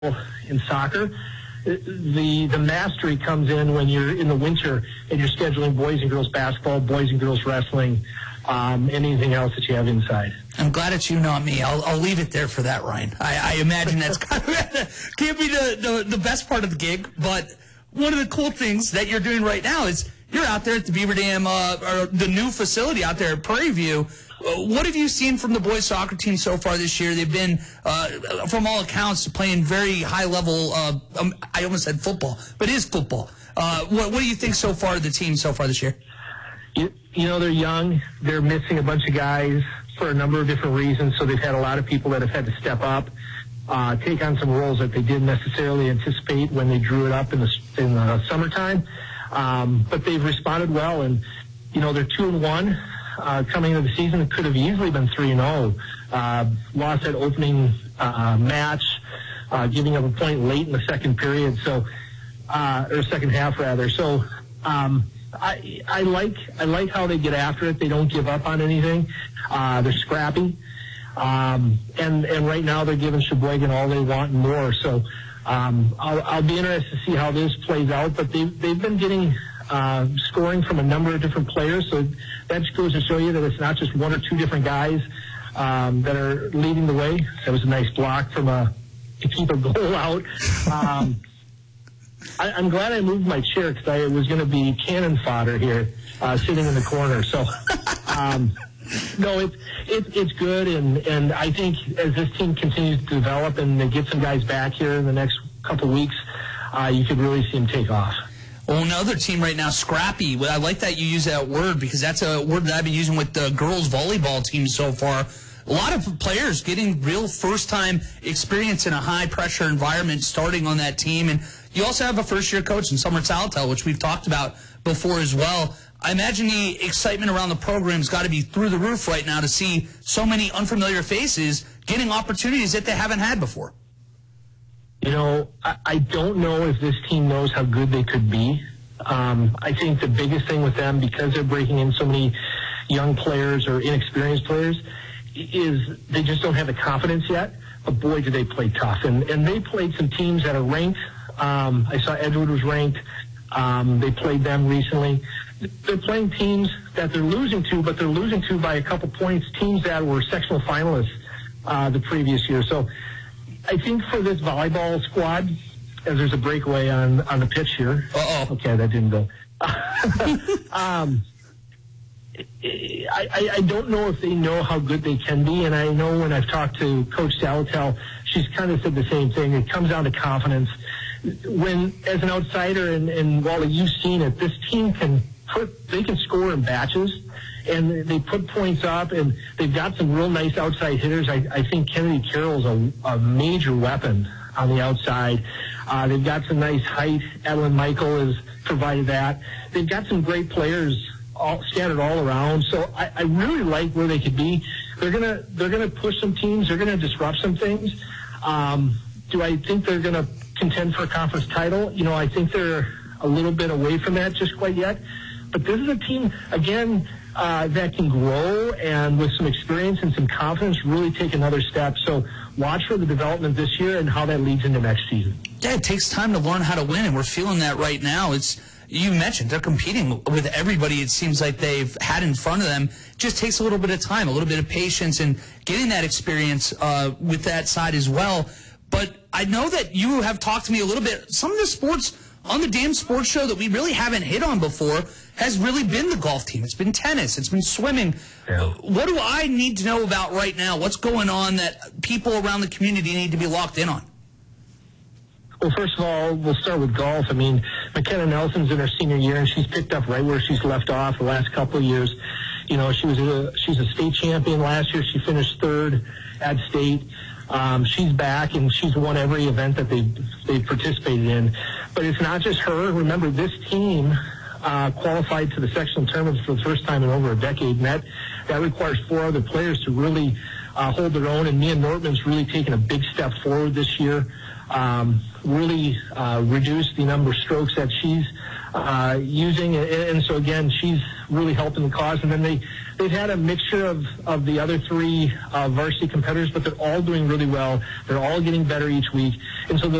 in soccer. The mastery comes in when you're in the winter and you're scheduling boys and girls basketball, boys and girls wrestling, anything else that you have inside. I'm glad it's you, not me. I'll leave it there for that, Ryan. I imagine that's kind of can't be the best part of the gig, but one of the cool things that you're doing right now is you're out there at the Beaver Dam, or the new facility out there at Prairie View. What have you seen from the boys soccer team so far this year? They've been, from all accounts, playing very high level. I almost said football, but it is football. What do you think so far of the team so far this year? You know, they're young. They're missing a bunch of guys for a number of different reasons. So they've had a lot of people that have had to step up, take on some roles that they didn't necessarily anticipate when they drew it up in the summertime. But they've responded well, and you know they're 2-1. Coming into the season, it could have easily been 3-0. Lost that opening match, giving up a point late in the second period, or second half rather. So I like how they get after it. They don't give up on anything. They're scrappy, and right now they're giving Sheboygan all they want and more. So I'll be interested to see how this plays out. But they've been getting scoring from a number of different players, so that just goes to show you that it's not just one or two different guys that are leading the way. That was a nice block to keep a goal out. I'm glad I moved my chair because I was going to be cannon fodder here, sitting in the corner. So, no, it's good, and I think as this team continues to develop and they get some guys back here in the next couple weeks, you could really see them take off. Well, another team right now, scrappy. I like that you use that word because that's a word that I've been using with the girls volleyball team so far. A lot of players getting real first-time experience in a high-pressure environment starting on that team. And you also have a first-year coach in Summer Talatel, which we've talked about before as well. I imagine the excitement around the program's got to be through the roof right now to see so many unfamiliar faces getting opportunities that they haven't had before. You know, I don't know if this team knows how good they could be. I think the biggest thing with them, because they're breaking in so many young players or inexperienced players, is they just don't have the confidence yet. But boy, do they play tough. And they played some teams that are ranked. I saw Edgewood was ranked. They played them recently. They're playing teams that they're losing to, but they're losing to by a couple points, teams that were sectional finalists the previous year. So I think for this volleyball squad, as there's a breakaway on the pitch here. Uh-oh. Okay, that didn't go. I don't know if they know how good they can be, and I know when I've talked to Coach Salatel, she's kind of said the same thing. It comes down to confidence. When, as an outsider, and Wally, you've seen it, this team can score in batches, and they put points up, and they've got some real nice outside hitters. I think Kennedy Carroll's a major weapon on the outside. They've got some nice height. Evelyn Michael has provided that. They've got some great players scattered all around. So I really like where they could be. They're gonna push some teams. They're gonna disrupt some things. Do I think they're gonna contend for a conference title? You know, I think they're a little bit away from that just quite yet. But this is a team, again, that can grow and with some experience and some confidence really take another step. So watch for the development this year and how that leads into next season. Yeah, it takes time to learn how to win, and we're feeling that right now. You mentioned they're competing with everybody it seems like they've had in front of them. It just takes a little bit of time, a little bit of patience, and getting that experience with that side as well. But I know that you have talked to me a little bit. Some of the sports on the Dam Sports Show that we really haven't hit on before has really been the golf team. It's been tennis. It's been swimming. Yeah. What do I need to know about right now? What's going on that people around the community need to be locked in on? Well, first of all, we'll start with golf. I mean, McKenna Nelson's in her senior year, and she's picked up right where she's left off the last couple of years. You know, she's a state champion last year. She finished third at state. She's back, and she's won every event that they've participated in. But it's not just her. Remember, this team qualified to the sectional tournaments for the first time in over a decade, and that requires 4 other players to really hold their own. And Mia Nortman's really taken a big step forward this year, really reduced the number of strokes that she's using. And so, again, she's really helping the cause. And then they've had a mixture of the other three varsity competitors, but they're all doing really well. They're all getting better each week. And so